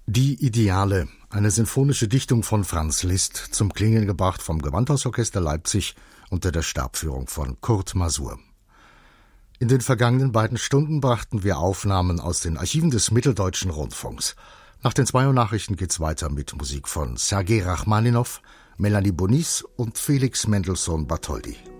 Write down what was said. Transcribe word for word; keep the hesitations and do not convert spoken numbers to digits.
Die Ideale, eine sinfonische Dichtung von Franz Liszt, zum Klingen gebracht vom Gewandhausorchester Leipzig unter der Stabführung von Kurt Masur. In den vergangenen beiden Stunden brachten wir Aufnahmen aus den Archiven des Mitteldeutschen Rundfunks. Nach den zwei Uhr Nachrichten geht's weiter mit Musik von Sergei Rachmaninow, Melanie Bonis und Felix Mendelssohn Bartholdy.